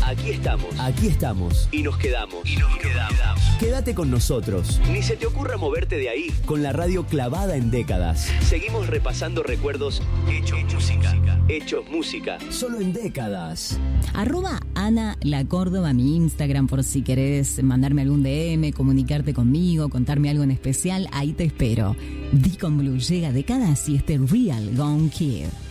Aquí estamos. Y nos quedamos. Quédate con nosotros. Ni se te ocurra moverte de ahí. Con la radio clavada en décadas. Seguimos repasando recuerdos hechos música. Solo en décadas. @Ana La Córdoba, mi Instagram, por si querés mandarme algún DM, comunicarte conmigo, contarme algo en especial, ahí te espero. Deacon Blue llega décadas y este Real Gone Kid.